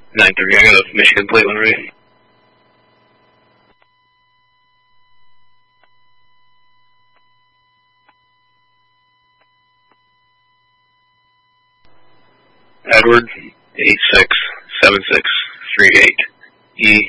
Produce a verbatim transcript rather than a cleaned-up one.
nine thirty, I got a Michigan plate when ready. Edward, eight six seven six three eight, E